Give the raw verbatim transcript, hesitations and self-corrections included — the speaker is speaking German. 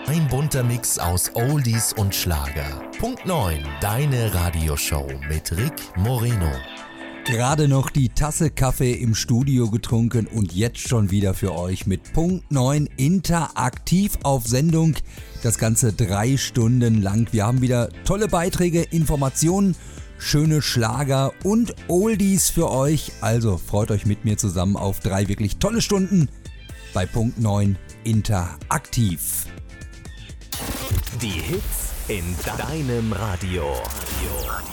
Ein bunter Mix aus Oldies und Schlager. Punkt neun, deine Radioshow mit Rick Moreno. Gerade noch die Tasse Kaffee im Studio getrunken und jetzt schon wieder für euch mit Punkt neun interaktiv auf Sendung. Das Ganze drei Stunden lang. Wir haben wieder tolle Beiträge, Informationen, schöne Schlager und Oldies für euch. Also freut euch mit mir zusammen auf drei wirklich tolle Stunden bei Punkt neun interaktiv. Die Hits in deinem Radio. Radio.